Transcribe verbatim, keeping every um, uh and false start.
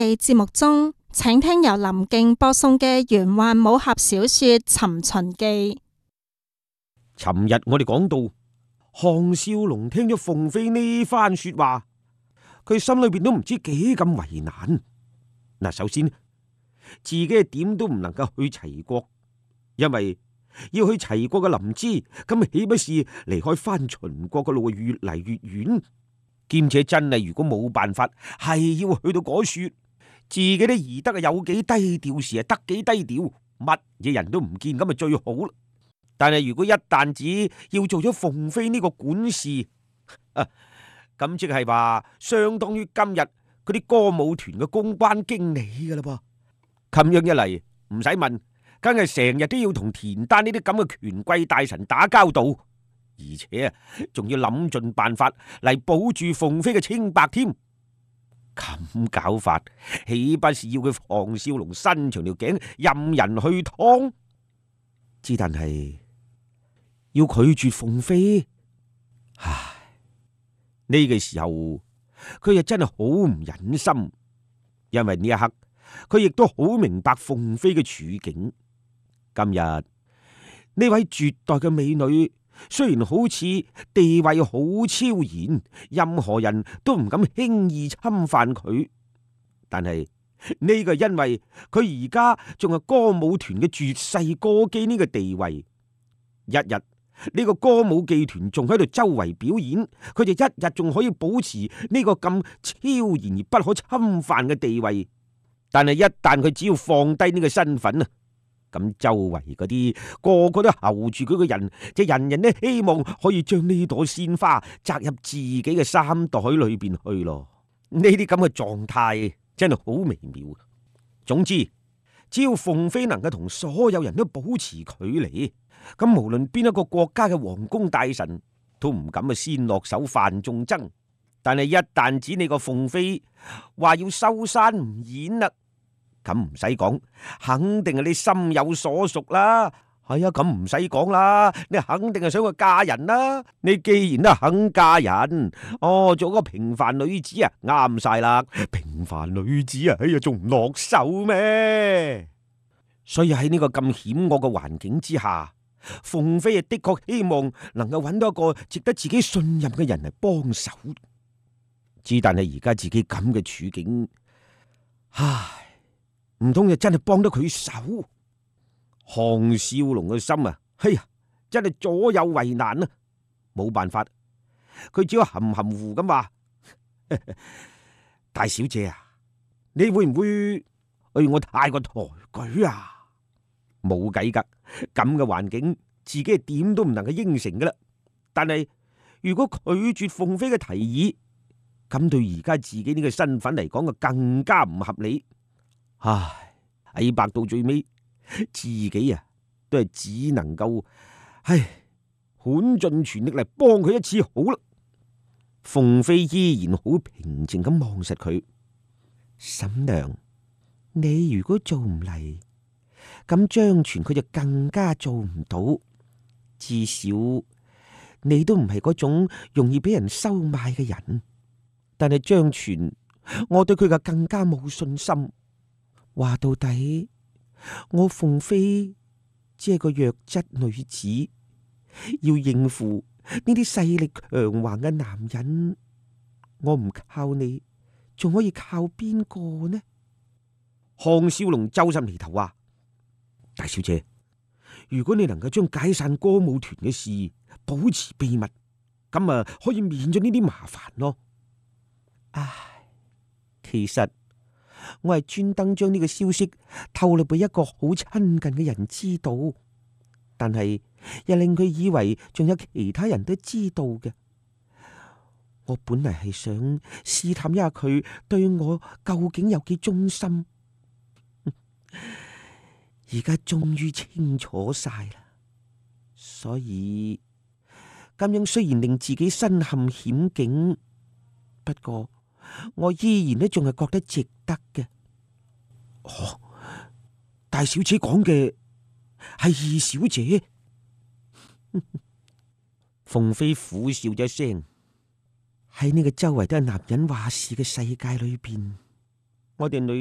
喺節目中，請聽由林敬播送嘅玄幻武俠小說《尋秦記》。 尋日我哋講到，項少龍聽咗鳳飛呢番說話，佢心裏邊都唔知幾咁為難。嗱，首先自己係點都唔能夠去齊國，因為要去齊國嘅臨淄，咁豈不是離開翻秦國嘅路越嚟越遠？兼且真係如果冇辦法，係要去到嗰處，自己都宜得啊有幾低調時啊得幾低調，乜嘢人都唔見咁啊最好啦。但係如果一旦只要做咗鳳飛呢個管事，咁、啊、即係話相當於今日嗰啲歌舞團嘅公關經理噶啦噃。咁樣一嚟，唔使問，梗係成日都要同田丹呢啲咁嘅權貴大臣打交道，而且啊，仲要諗盡辦法嚟保住鳳飛嘅清白添。咁搞法，豈不是要佢項少龍伸長條頸任人去劏？之但係要拒絕鳳飛，唉，呢個時候佢又真係好唔忍心，因為呢一刻佢亦都好明白鳳飛嘅處境。今日呢位絕代嘅美女，雖然好似地位好超然，任何人都唔敢輕易侵犯佢，但係呢個因為佢而家仲係歌舞團嘅絕世歌姬呢個地位，一日呢個歌舞伎團仲喺度周圍表演，佢就一日仲可以保持呢個咁超然而不可侵犯嘅地位。但係一旦佢只要放低呢個身份啊，咁周圍嗰啲個個都候住佢嘅人，就人人都希望可以將呢朵鮮花摘入自己嘅衫袋裏邊去咯。呢啲咁嘅狀態真係好微妙。總之，只要鳳飛能夠同所有人都保持距離，咁無論邊一個國家嘅皇宮大臣都唔敢啊先落手犯眾憎。但係一旦指你個鳳飛話要收山唔演啦，咁唔使講，肯定係你心有所屬啦。係啊，咁唔使講啦，你肯定係想去嫁人啦。你既然都肯嫁人，哦，做個平凡女子啊，啱晒啦。平凡女子啊，哎呀，仲唔落手咩？所以喺呢個咁險惡嘅環境之下，鳳飛啊的確希望能夠揾到一個值得自己信任嘅人嚟幫手。之但係而家自己咁嘅處境，唉，唔通就真係幫得佢手？項少龍嘅心啊，哎呀，真係左右為難啊！冇辦法，佢只要含含糊咁話：大小姐啊，你會唔會對我太過抬舉啊？冇計噶，咁嘅環境，自己係點都唔能夠應承噶啦。但係如果拒絕鳳飛嘅提議，咁對而家自己呢個身份嚟講，就更加唔合理。唉，喺白到最尾，自己啊都係只能夠，唉，盡盡全力嚟幫佢一次好啦。鳳飛依然好平靜咁望實佢，嬸娘，你如果做唔嚟，咁張全佢就更加做唔到。至少你都唔係嗰種容易俾人收買嘅人。但係張全，我對佢就更加冇信心。話到底，我鳳飛只係個弱質女子，要應付呢啲勢力強橫嘅男人，我唔靠你，仲可以靠邊個呢？項少龍皺晒眉頭話：大小姐，如果你能夠將解散歌舞團嘅事保持秘密，咁啊可以免咗呢啲麻煩咯。唉，其實我係專登將呢個消息透露俾一個好親近嘅人知道，但係又令佢以為仲有其他人都知道嘅。我本嚟係想試探一下佢對我究竟有幾忠心，而家終於清楚晒啦。所以咁樣雖然令自己身陷險境，不過我依然都仲係覺得值得嘅。哦，大小姐講嘅係二小姐。鳳飛苦笑咗一聲，喺呢個周圍都係男人話事嘅世界裏邊， 我哋女